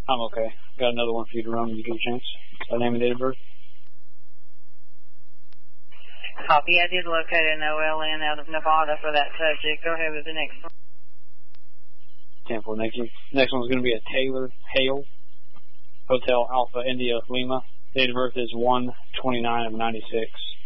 I'm okay. Got another one for you to run when you get a chance. Name and date of birth? Copy. I did locate an OLN out of Nevada for that subject. Go ahead with the next one. 10-4, thank you. Next one's going to be a Taylor Hale, Hotel Alpha India Lima. Date of birth is 1/29/96.